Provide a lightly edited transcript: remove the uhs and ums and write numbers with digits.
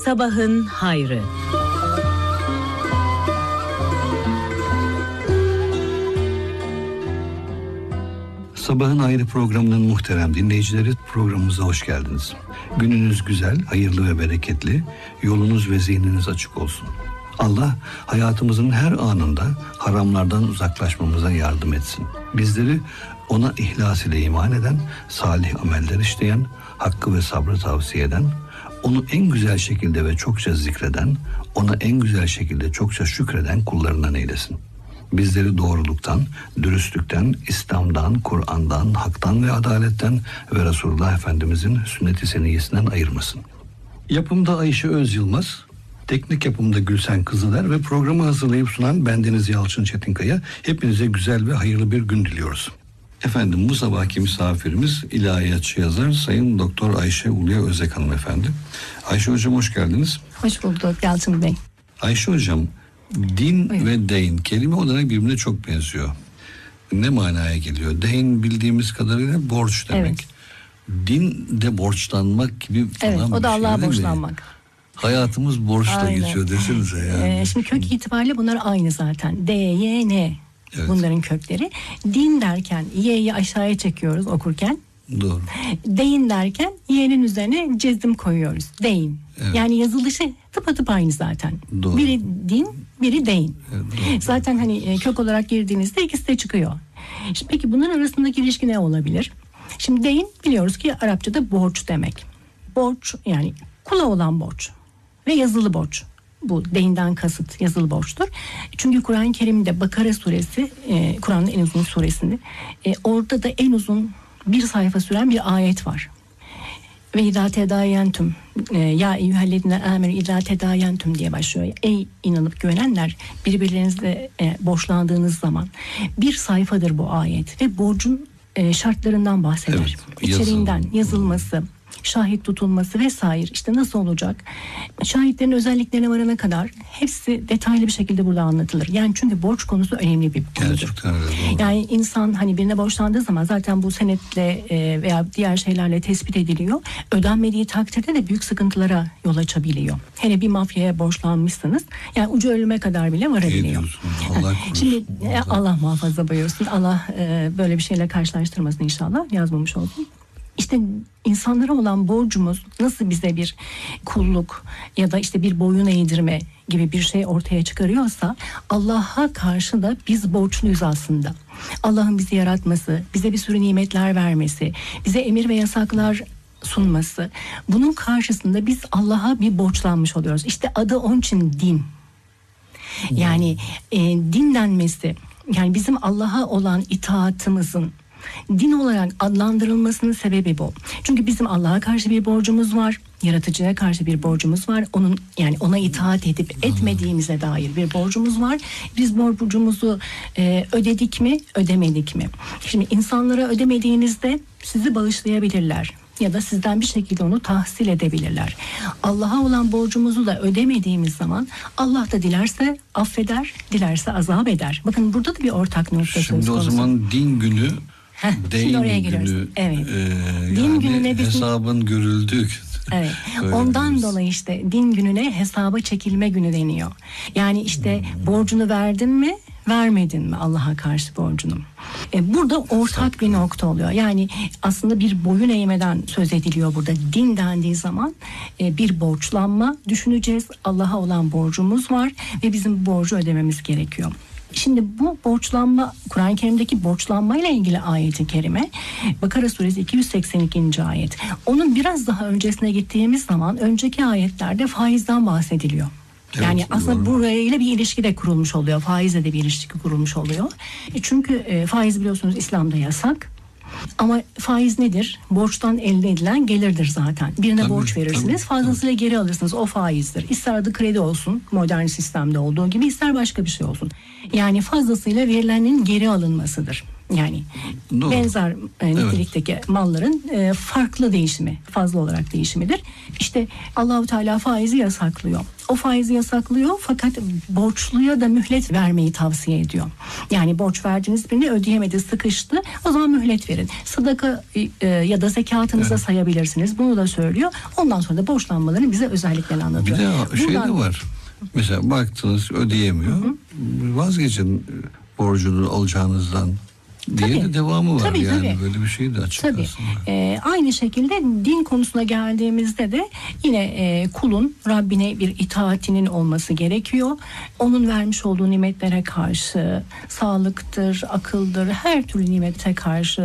Sabahın hayrı. Sabahın Hayrı programının muhterem dinleyicileri, programımıza hoş geldiniz. Gününüz güzel, hayırlı ve bereketli, yolunuz ve zihniniz açık olsun. Allah hayatımızın her anında haramlardan uzaklaşmamıza yardım etsin. Bizleri ona ihlas ile iman eden, salih ameller işleyen, hakkı ve sabrı tavsiye eden, onu en güzel şekilde ve çokça zikreden, ona en güzel şekilde çokça şükreden kullarından eylesin. Bizleri doğruluktan, dürüstlükten, İslam'dan, Kur'an'dan, haktan ve adaletten ve Resulullah Efendimizin sünnet-i seniyyesinden ayırmasın. Yapımda Ayşe Öz Yılmaz, teknik yapımda Gülsen Kızıler ve programı hazırlayıp sunan bendeniz Yalçın Çetinkaya. Hepinize güzel ve hayırlı bir gün diliyoruz. Efendim, bu sabahki misafirimiz ilahiyatçı yazar Sayın Doktor Ayşe Ulya Özek hanımefendi. Ayşe hocam hoş geldiniz. Hoş bulduk Yalçın Bey. Ayşe hocam, din Buyurun. ve deyn kelime olarak birbirine çok benziyor. Ne manaya geliyor? Deyn bildiğimiz kadarıyla borç demek. Evet. Din de borçlanmak gibi falan Evet, bir o da şey, Allah'a değil mi? borçlanmak. Hayatımız borçla Aynen. geçiyor desenize yani. Şimdi kök itibariyle bunlar aynı zaten. D, Y, N Evet. bunların kökleri. Din derken Y'yi aşağıya çekiyoruz okurken. Doğru. Deyin derken Y'nin üzerine cezim koyuyoruz. Deyin. Evet. Yani yazılışı tıpatıp aynı zaten. Doğru. Biri din, biri deyin. Evet, doğru. Zaten hani kök olarak girdiğinizde ikisi de çıkıyor. Şimdi peki bunların arasındaki ilişki ne olabilir? Şimdi deyin biliyoruz ki Arapçada borç demek. Borç yani kula olan borç ve yazılı borç. Bu deyinden kasıt yazılı borçtur. Çünkü Kur'an-ı Kerim'de Bakara suresi, Kur'an'ın en uzun suresinde, orada da en uzun bir sayfa süren bir ayet var. Ve idâ tedâyentum ya eyyühellezine âmenû idâ tedâyentum diye başlıyor. Ey inanıp güvenenler, birbirlerinize borçlandığınız zaman, bir sayfadır bu ayet ve borcun şartlarından bahseder. Evet, İçeriğinden yazılması, şahit tutulması vesaire, işte nasıl olacak, şahitlerin özelliklerine varana kadar hepsi detaylı bir şekilde burada anlatılır. Yani çünkü borç konusu önemli bir konudur. Gerçekten öyle, doğru. Yani insan hani birine borçlandığı zaman zaten bu senetle veya diğer şeylerle tespit ediliyor. Ödenmediği takdirde de büyük sıkıntılara yol açabiliyor. Hele bir mafyaya borçlanmışsınız, yani ucu ölüme kadar bile varabiliyor. diyorsun? Allah korusun. Şimdi Allah muhafaza buyursun. Allah böyle bir şeyle karşılaştırmasın inşallah. Yazmamış oldum. İşte insanlara olan borcumuz nasıl bize bir kulluk ya da işte bir boyun eğdirme gibi bir şey ortaya çıkarıyorsa, Allah'a karşı da biz borçluyuz aslında. Allah'ın bizi yaratması, bize bir sürü nimetler vermesi, bize emir ve yasaklar sunması, bunun karşısında biz Allah'a bir borçlanmış oluyoruz. İşte adı onun için din. Yani din denmesi, yani bizim Allah'a olan itaatimizin din olarak adlandırılmasının sebebi bu. Çünkü bizim Allah'a karşı bir borcumuz var, yaratıcıya karşı bir borcumuz var. Onun, yani ona itaat edip etmediğimize dair bir borcumuz var. Biz borcumuzu ödedik mi, ödemedik mi? Şimdi insanlara ödemediğinizde sizi bağışlayabilirler ya da sizden bir şekilde onu tahsil edebilirler. Allah'a olan borcumuzu da ödemediğimiz zaman Allah da dilerse affeder, dilerse azap eder. Bakın burada da bir ortak nokta söz konusu. Şimdi o zaman din günü, şimdi oraya deyin giriyoruz. günü, Evet. Din yani gününe bizim- hesabın görüldüğü. Evet. Öyle Ondan diyoruz. dolayı işte din gününe hesaba çekilme günü deniyor. Yani işte borcunu verdin mi, vermedin mi Allah'a karşı borcunu? Burada ortak bir nokta oluyor. Yani aslında bir boyun eğmeden söz ediliyor burada. Din dendiği zaman bir borçlanma düşüneceğiz. Allah'a olan borcumuz var ve bizim borcu ödememiz gerekiyor. Şimdi bu borçlanma, Kur'an-ı Kerim'deki borçlanmayla ilgili ayet-i kerime Bakara suresi 282. ayet. Onun biraz daha öncesine gittiğimiz zaman önceki ayetlerde faizden bahsediliyor. Evet, Yani aslında doğru. burayla bir ilişki de kurulmuş oluyor. Faizle de bir ilişki kurulmuş oluyor. Çünkü faiz biliyorsunuz İslam'da yasak. Ama faiz nedir? Borçtan elde edilen gelirdir zaten. Birine Tabii, borç verirsiniz, tabii, fazlasıyla geri alırsınız. O faizdir. İster adı kredi olsun, modern sistemde olduğu gibi, ister başka bir şey olsun. Yani fazlasıyla verilenin geri alınmasıdır. Yani Doğru. benzer nitelikteki malların farklı değişimi, fazla olarak değişimidir. İşte Allahu Teala faizi yasaklıyor. o faizi yasaklıyor fakat borçluya da mühlet vermeyi tavsiye ediyor. Yani borç verdiğiniz birini ödeyemedi, sıkıştı, o zaman mühlet verin. Sadaka ya da zekatınıza sayabilirsiniz. Bunu da söylüyor. Ondan sonra da borçlanmaların bize özelliklerini anlatıyor. Bir de şey de var. Mesela baktınız ödeyemiyor. Vazgeçin borcunu alacağınızdan diye de devamı var. Tabii. Böyle bir şey de açık aslında. Aynı şekilde din konusuna geldiğimizde de yine kulun Rabbine bir itaatinin olması gerekiyor. Onun vermiş olduğu nimetlere karşı, sağlıktır, akıldır, her türlü nimete karşı